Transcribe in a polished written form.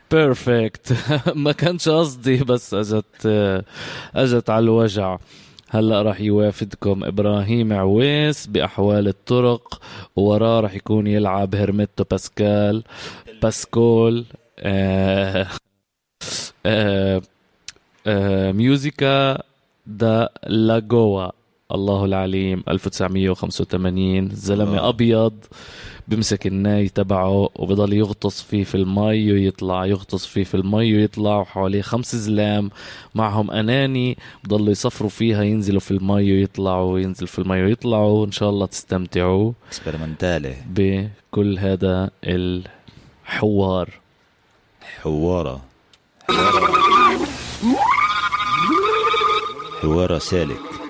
بيرفكت. ما كانش قصدي بس اجت على الوجع. هلأ راح يوافدكم إبراهيم عويس بأحوال الطرق، ووراه راح يكون يلعب هرميتو باسكول آه آه ميوزيكا دا لاغوا. الله العليم. 1985. زلمة أبيض بمسك الناي تبعه وبضل يغطس فيه في المي ويطلع، يغطس فيه في المي ويطلع، وحواليه 5 زلام معهم أناني بضلوا يصفروا فيها، ينزلوا في المي ويطلعوا، ينزل في المي ويطلعوا. إن شاء الله تستمتعوا اسبرمنتالي بكل هذا الحوار. حوارة سالك.